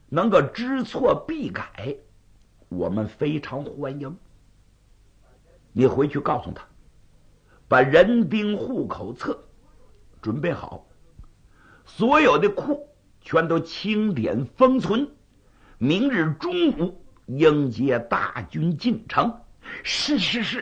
能够知错必改，我们非常欢迎。你回去告诉他，把人丁户口册准备好，所有的库全都清点封存，明日中午迎接大军进城。是。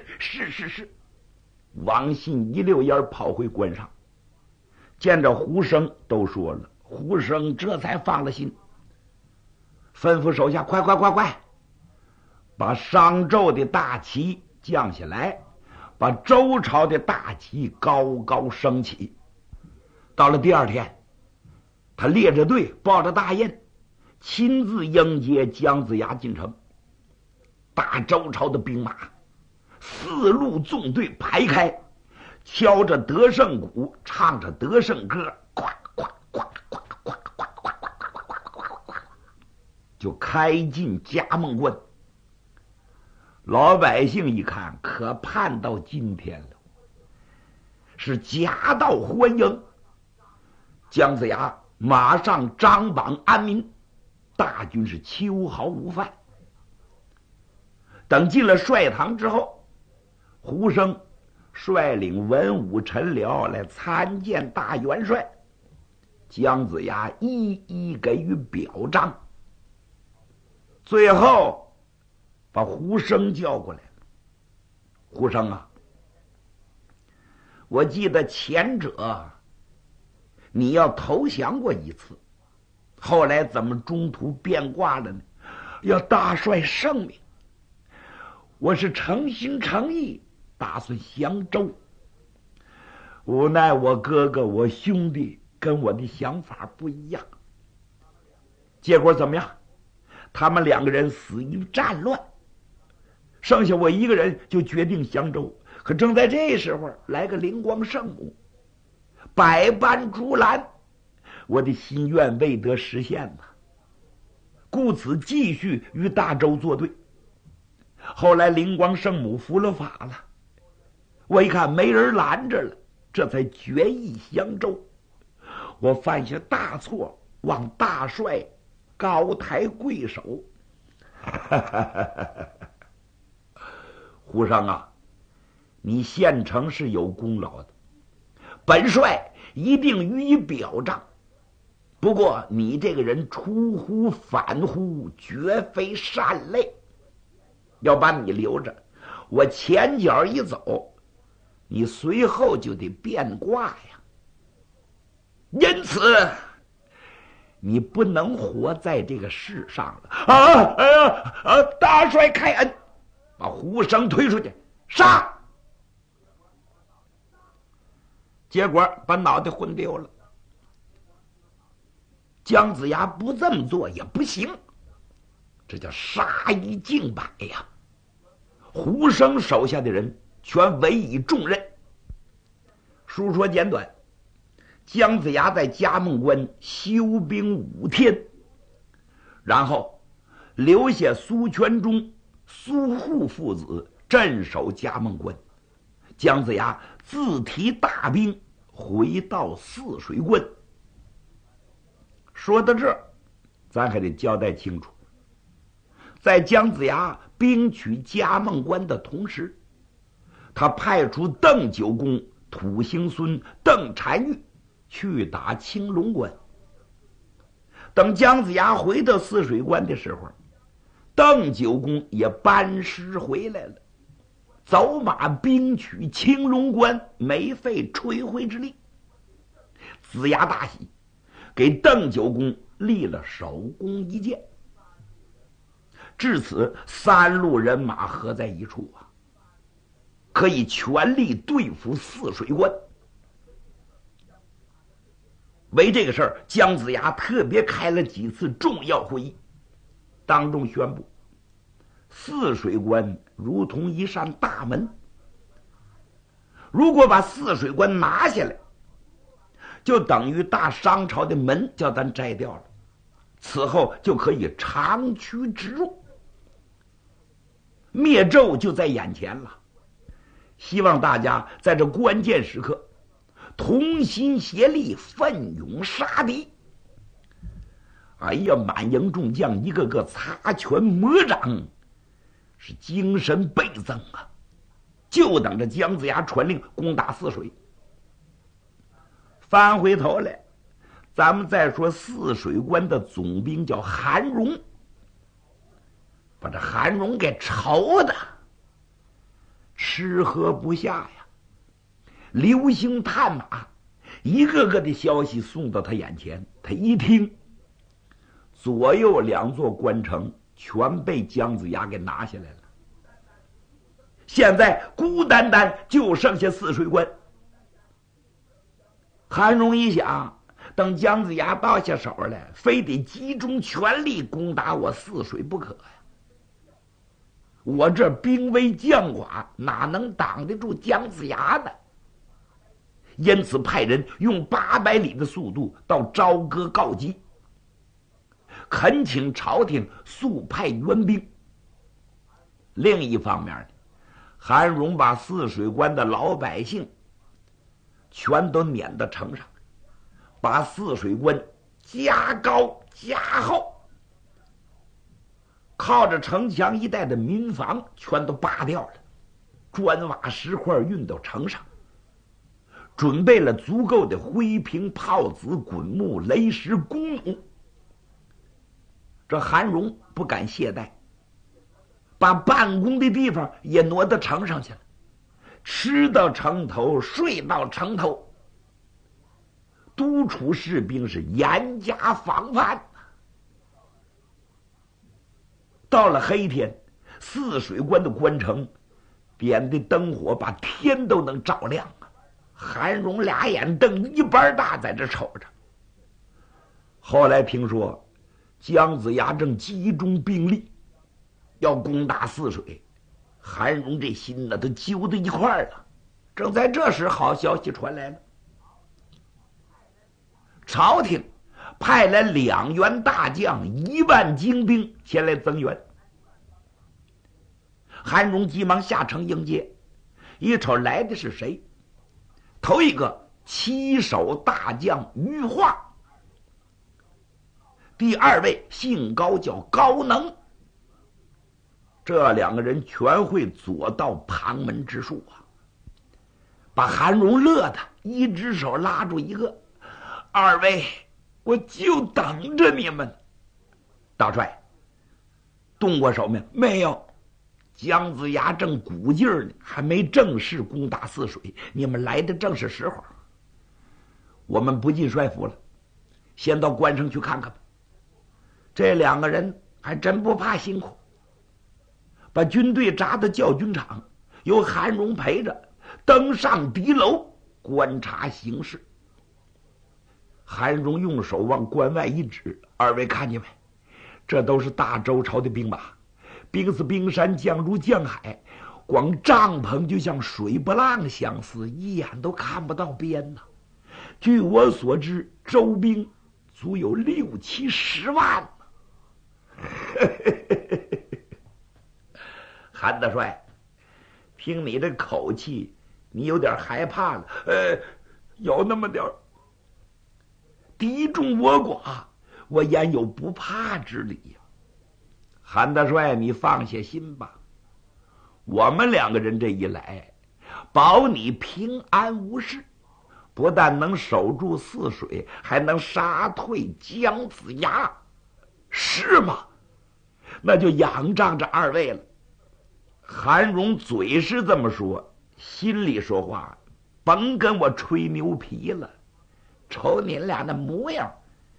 王信一溜烟跑回关上，见着胡生都说了，胡生这才放了心，吩咐手下快，把商纣的大旗降下来，把周朝的大旗高高升起。到了第二天，他列着队，抱着大雁，亲自迎接姜子牙进城。大周朝的兵马四路纵队排开，敲着得胜鼓，唱着得胜歌，就开进嘉梦关。老百姓一看，可盼到今天了，是夹道欢迎。姜子牙马上张榜安民，大军是秋毫无犯。等进了帅堂之后，胡生率领文武臣僚来参见大元帅，姜子牙一一给予表彰。最后把胡生叫过来了。胡生啊，我记得前者你要投降过一次，后来怎么中途变卦了呢？要大帅圣命，我是诚心诚意打算降周，无奈我哥哥我兄弟跟我的想法不一样，结果怎么样？他们两个人死于战乱，剩下我一个人就决定降周。可正在这时候来个灵光圣母，百般阻拦，我的心愿未得实现呐，故此继续与大周作对。后来灵光圣母伏了法了，我一看没人拦着了，这才决意降周。我犯下大错，望大帅高抬贵手。胡生啊，你县城是有功劳的，本帅一定予以表彰。不过你这个人出乎反乎，绝非善类，要把你留着，我前脚一走，你随后就得变卦呀。因此你不能活在这个世上了。大帅开恩，把胡生推出去杀。结果把脑袋昏丢了。姜子牙不这么做也不行，这叫杀一儆百呀。胡生手下的人全委以重任。书说简短，姜子牙在嘉梦关休兵5天，然后留下苏全忠、苏护父子镇守嘉梦关。姜子牙自提大兵回到泗水关。说到这儿，咱还得交代清楚，在姜子牙兵取嘉梦关的同时，他派出邓九公、土行孙、邓婵玉去打青龙关。等姜子牙回到泗水关的时候，邓九公也班师回来了，走马兵取青龙关，没费吹灰之力。子牙大喜，给邓九公立了首功一件。至此3路人马合在一处啊，可以全力对付泗水关。为这个事儿，姜子牙特别开了几次重要会议，当中宣布泗水关如同一扇大门，如果把泗水关拿下来，就等于大商朝的门叫咱摘掉了，此后就可以长驱直入，灭纣就在眼前了。希望大家在这关键时刻同心协力，奋勇杀敌。 哎呀，满营众将一个个擦拳魔掌，是精神倍增啊！就等着姜子牙传令攻打泗水。翻回头来，咱们再说泗水关的总兵叫韩荣，把这韩荣给愁的吃喝不下呀，流星探马，一个个的消息送到他眼前，他一听，左右两座关城全被姜子牙给拿下来了，现在孤单单就剩下泗水关。韩荣一想，等姜子牙到下手来，非得集中全力攻打我泗水不可呀！我这兵微将寡，哪能挡得住姜子牙呢？因此派人用800里的速度到朝歌告急，恳请朝廷速派援兵。另一方面，韩荣把泗水关的老百姓全都撵到城上，把泗水关加高加厚，靠着城墙一带的民房全都扒掉了，砖瓦石块运到城上，准备了足够的灰瓶炮子滚木雷石弓弩。这韩荣不敢懈怠，把办公的地方也挪到城上去了，吃到城头睡到城头，督促士兵是严加防范。到了黑天，泗水关的关城点的灯火把天都能照亮啊！韩荣俩眼瞪一般大，在这瞅着。后来听说姜子牙正集中兵力要攻打泗水，韩荣这心呢都揪到一块儿了。正在这时，好消息传来了，朝廷派来2员大将1万精兵前来增援。韩荣急忙下城迎接，一瞅来的是谁？头一个7手大将于化，第2位姓高叫高能。这2个人全会左道旁门之术啊，把韩荣乐的一只手拉住一个：“2位，我就等着你们。”大帅，动过手没？没有。姜子牙正鼓劲儿呢，还没正式攻打泗水，你们来的正是时候。我们不进帅府了，先到关城去看看吧。这2个人还真不怕辛苦，把军队扎到教军场，由韩荣陪着登上敌楼观察形势。韩荣用手往关外一指：“2位看见没？这都是大周朝的兵马，兵似冰山，将如将海，光帐篷就像水波浪相似，一眼都看不到边呐。据我所知，周兵足有6、7、10万。”韩大帅，听你这口气，你有点害怕了。有那么点儿。敌众我寡，我焉有不怕之理呀？韩大帅，你放下心吧，我们2个人这一来，保你平安无事，不但能守住泗水，还能杀退姜子牙，是吗？那就仰仗着2位了。韩荣嘴是这么说，心里说话，甭跟我吹牛皮了。瞅你俩那模样，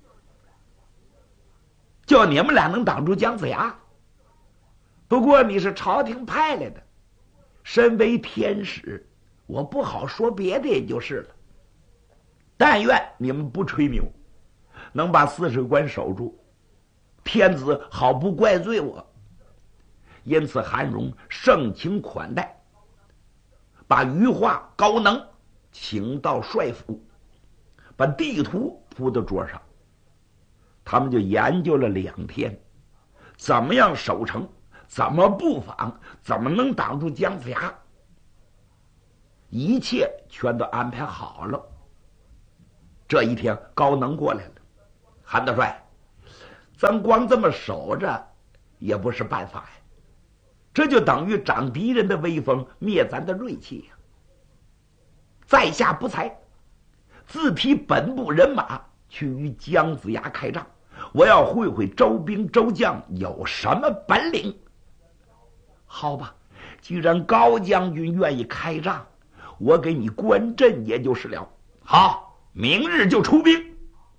就你们俩能挡住姜子牙。不过你是朝廷派来的，身为天使，我不好说别的，也就是了。但愿你们不吹牛，能把泗水关守住，天子好不怪罪我。因此韩荣盛情款待，把于化、高能请到帅府，把地图铺到桌上，他们就研究了2天，怎么样守城，怎么布防，怎么能挡住姜子牙，一切全都安排好了。这一天，高能过来了：“韩大帅， 咱光这么守着也不是办法呀，这就等于长敌人的威风，灭咱的锐气呀。在下不才，自提本部人马去与姜子牙开仗，我要会会周兵周将有什么本领。好吧，既然高将军愿意开仗，我给你观阵也就是了。好，明日就出兵。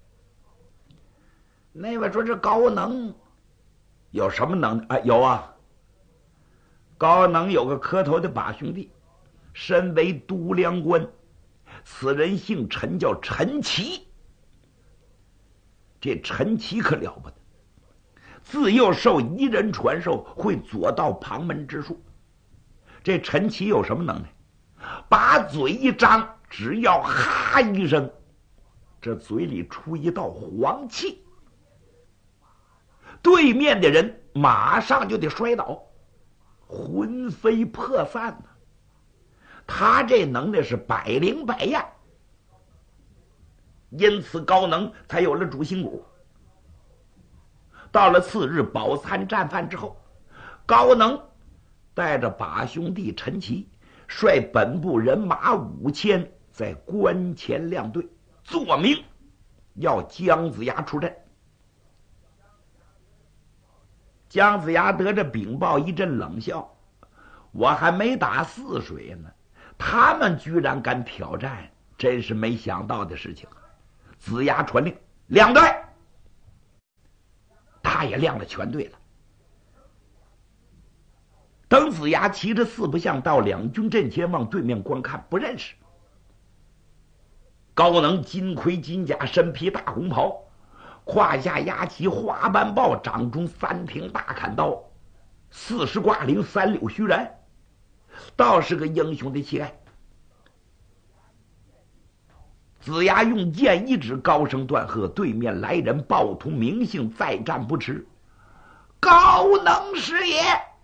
那位说这高能有什么能耐？有啊，高能有个磕头的把兄弟，身为都梁官，此人姓陈，叫陈奇。这陈奇可了不得，自幼受一人传授，会左道旁门之术。这陈奇有什么能耐？把嘴一张，只要哈一声，这嘴里出一道黄气，对面的人马上就得摔倒，魂飞魄散呢。他这能耐是百灵百样，因此高能才有了主心骨。到了次日饱餐战饭之后，高能带着把兄弟陈奇，率本部人马5000，在关前亮队，作明要姜子牙出阵。姜子牙得着禀报，一阵冷笑：“我还没打泗水呢，他们居然敢挑战，真是没想到的事情。”子牙传令，亮队。他也亮了全队了。等子牙骑着四不像到两军阵前，往对面观看，不认识。高能金盔金甲，身披大红袍，胯下压起花斑豹，掌中3挺大砍刀，40挂铃，3柳须髯，倒是个英雄的气概。子牙用剑一指，高声断喝：“对面来人，报通名姓，再战不迟。”高能是也。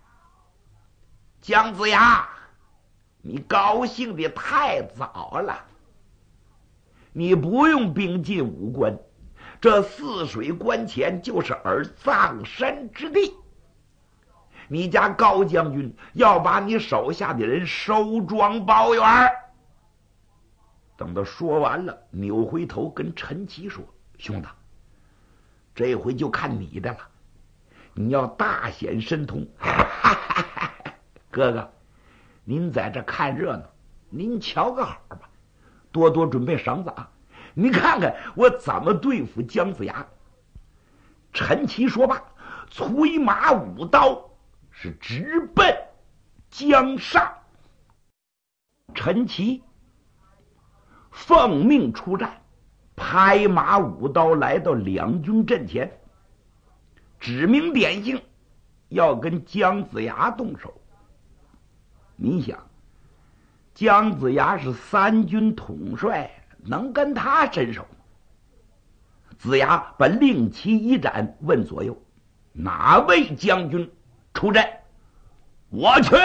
姜子牙，你高兴的太早了。你不用兵进武关，这泗水关前就是尔葬身之地。你家高将军要把你手下的人收庄包圆。等他说完了，扭回头跟陈奇说：“兄弟，这回就看你的了，你要大显神通。”哥哥，您在这看热闹，您瞧个好吧，多多准备赏赐。你看看我怎么对付姜子牙。陈奇说罢，催马舞刀，是直奔江上。陈奇奉命出战，拍马舞刀来到两军阵前，指名点姓要跟姜子牙动手。你想，姜子牙是3军统帅，能跟他伸手吗？子牙把令旗一展，问左右：“哪位将军出阵？我去。”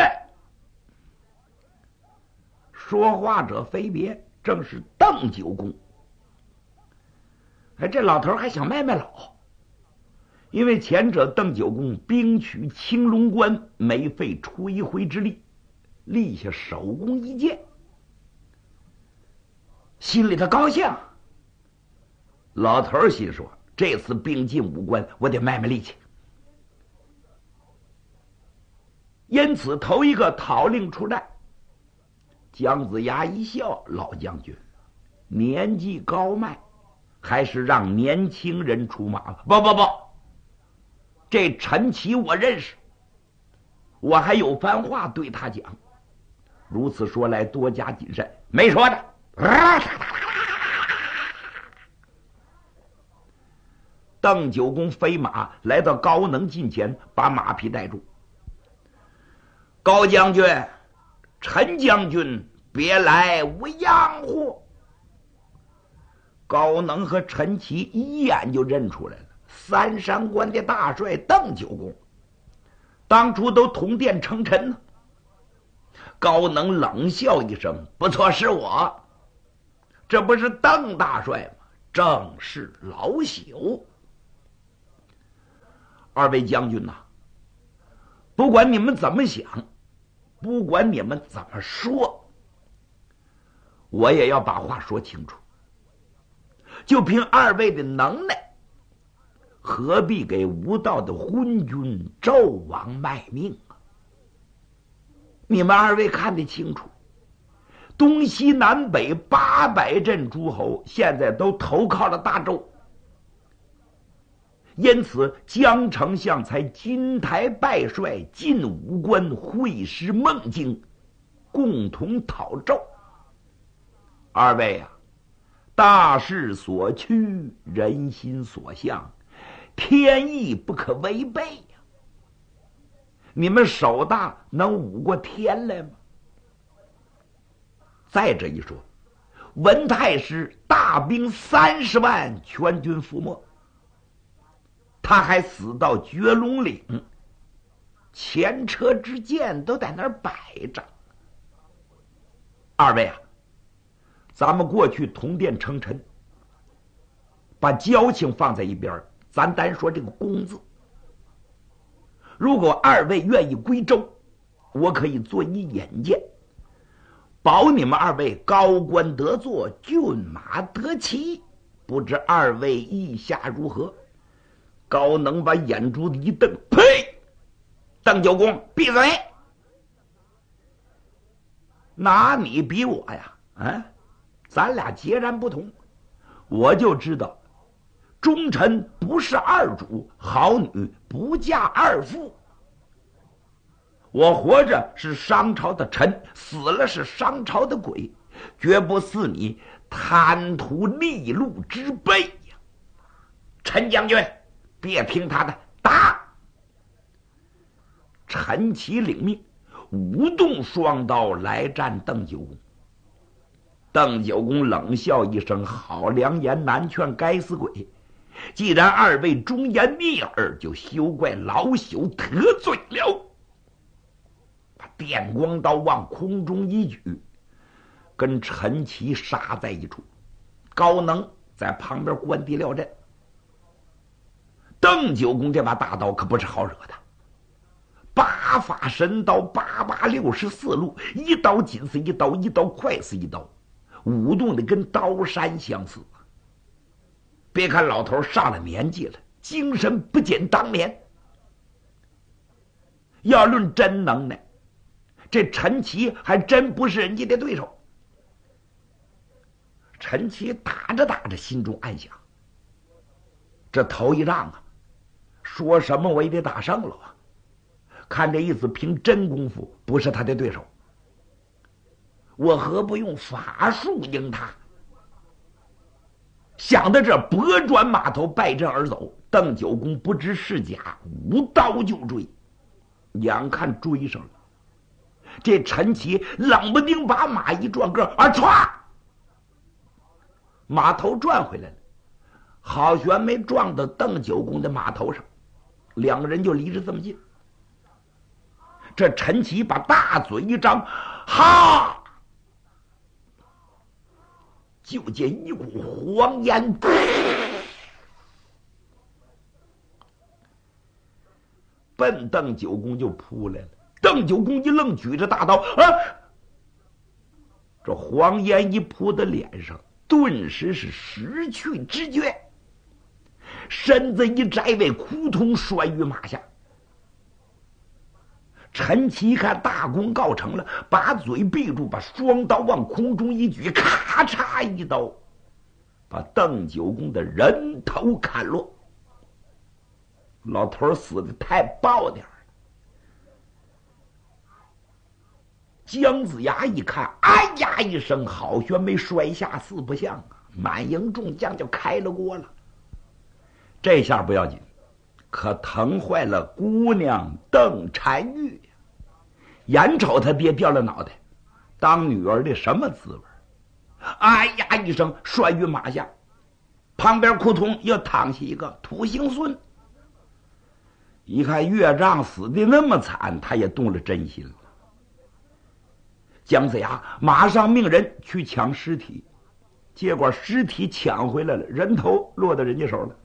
说话者非别，正是邓九公。这老头还想卖老，因为前者邓九公兵取青龙关，没费吹灰之力，立下首功一件，心里头高兴。老头心说：“这次兵进武关，我得卖力气。”因此头一个讨令出战。姜子牙一笑：“老将军年纪高迈，还是让年轻人出马吧。”不，这陈奇我认识，我还有番话对他讲。如此说来，多加谨慎。没说的。邓九公飞马来到高能近前，把马匹带住。高将军，陈将军别来无恙乎？高能和陈奇一眼就认出来了，三山关的大帅邓九公，当初都同殿称臣呢。高能冷笑一声：“不错，是我。这不是邓大帅吗？正是老朽。” 二位将军呐，不管你们怎么想，不管你们怎么说，我也要把话说清楚。就凭二位的能耐，何必给无道的昏君纣王卖命啊？你们二位看得清楚，东西南北800镇诸侯现在都投靠了大周，因此江丞相才金台拜帅进武关会师孟京，共同讨纣。二位啊，大势所趋，人心所向，天意不可违背呀！你们手大能捂过天来吗？再者一说，文太师大兵30万，全军覆没，他还死到绝龙岭，前车之鉴都在那儿摆着。二位啊，咱们过去同殿称臣，把交情放在一边，咱单说这个公字。如果二位愿意归周，我可以做一引荐，保你们二位高官得坐，骏马得骑。不知二位意下如何？高能把眼珠子一瞪，呸！邓九公闭嘴！拿你比我呀？咱俩截然不同。我就知道，忠臣不是二主，好女不嫁二夫。我活着是商朝的臣，死了是商朝的鬼，绝不似你贪图利禄之辈呀！陈将军，别听他的，打！陈齐领命，舞动双刀来战邓九公。邓九公冷笑一声：“好良言难劝该死鬼！既然二位忠言逆耳，就休怪老朽得罪了。”把电光刀往空中一举，跟陈齐杀在一处。高能在旁边关敌料阵。邓九公这把大刀可不是好惹的，8法神刀，864路，一刀紧似一刀，一刀快似一刀，舞动的跟刀山相似。别看老头上了年纪了，精神不减当年。要论真能耐，这陈齐还真不是人家的对手。陈齐打着打着，心中暗想：这头一仗啊，说什么我也得打胜了啊！看这意思，凭真功夫不是他的对手，我何不用法术赢他？想到这，拨转马头，败阵而走。邓九公不知是假，舞刀就追。眼看追上了，这陈齐冷不丁把马一转个，歘，马头转回来了，好悬没撞到邓九公的马头上，两个人就离着这么近。这陈齐把大嘴一张，哈！就见一股黄烟奔邓九公就扑来了。邓九公一愣，举着大刀，这黄烟一扑在脸上，顿时是失去知觉，身子一摘位，扑通摔于马下。陈齐看大功告成了，把嘴闭住，把双刀往空中一举，咔嚓一刀，把邓九公的人头砍落。老头死的太暴点了。姜子牙一看，哎呀一声，好悬没摔下四不像啊！满营众将就开了锅了。这下不要紧，可疼坏了姑娘邓婵玉。眼瞅他爹掉了脑袋，当女儿的什么滋味？哎呀一声，摔于马下，旁边扑通又躺下一个土行孙。一看岳丈死的那么惨，他也动了真心了。姜子牙马上命人去抢尸体，结果尸体抢回来了，人头落到人家手了。